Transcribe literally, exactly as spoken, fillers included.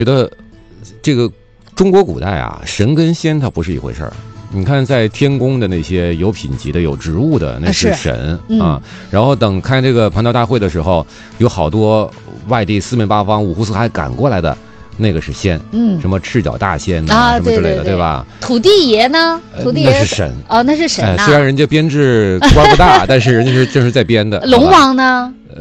觉得这个中国古代啊，神跟仙它不是一回事儿。你看，在天宫的那些有品级的、有职务的，那是神 啊, 啊。然后等开这个蟠桃大会的时候，有好多外地四面八方、五湖四海赶过来的，那个是仙。嗯，什么赤脚大仙呐、啊，什么之类的， 对, 对, 对, 对吧？ 土地爷呢？土地爷、 呃、那是神哦，那是神、啊哎。虽然人家编制官不大，但是人家是正是在编的。 龙王呢？